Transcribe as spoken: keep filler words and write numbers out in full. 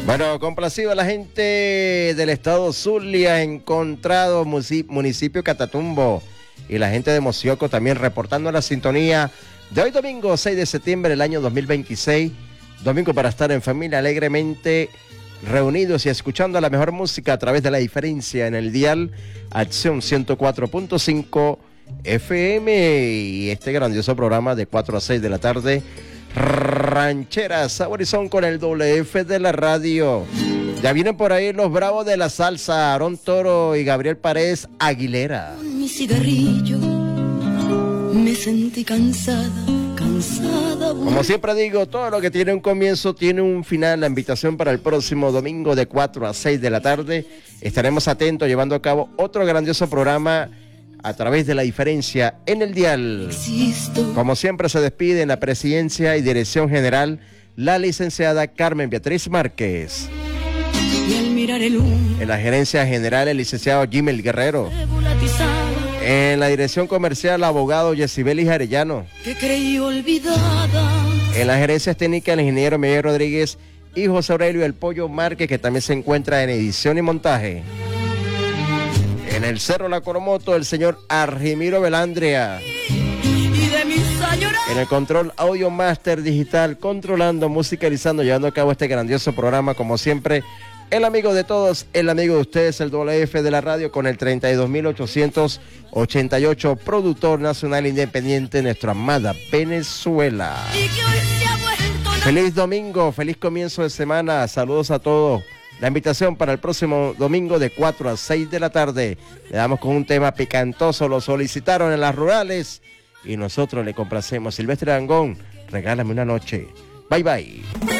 Bueno, complacido a la gente del estado Zulia, encontrado municipio Catatumbo, y la gente de Mocioco también reportando la sintonía de hoy domingo seis de septiembre del año dos mil veintiséis, domingo para estar en familia alegremente reunidos y escuchando la mejor música a través de La Diferencia en el dial Acción ciento cuatro punto cinco F M y este grandioso programa de cuatro a seis de la tarde, Rancheras Saborizón con el doble F de la radio. Ya vienen por ahí los bravos de la salsa, Aarón Toro y Gabriel Paredes Aguilera. Con mi cigarrillo me sentí cansada, cansada. Como siempre digo, todo lo que tiene un comienzo tiene un final. La invitación para el próximo domingo de cuatro a seis de la tarde. Estaremos atentos llevando a cabo otro grandioso programa a través de La Diferencia en el dial. Existo. Como siempre se despide en la presidencia y dirección general la licenciada Carmen Beatriz Márquez. Y al mirar el humo, En la gerencia general el licenciado Jimmy Guerrero. En la dirección comercial el abogado Yesibelis Arellano. que creí olvidada. En la gerencia técnica el ingeniero Miguel Rodríguez y José Aurelio El Pollo Márquez, que también se encuentra en edición y montaje. En el Cerro La Coromoto, el señor Argimiro Belandria. Y de mis añoranzas. En el control Audio Master Digital, controlando, musicalizando, llevando a cabo este grandioso programa, como siempre, el amigo de todos, el amigo de ustedes, el doble F de la radio, con el treinta y dos mil ochocientos ochenta y ocho, productor nacional independiente, nuestra amada Venezuela. Y que hoy se ha vuelto la... Feliz domingo, feliz comienzo de semana, saludos a todos. La invitación para el próximo domingo de cuatro a seis de la tarde. Le damos con un tema picantoso, lo solicitaron en las rurales y nosotros le complacemos. Silvestre Dangón, regálame una noche. Bye bye.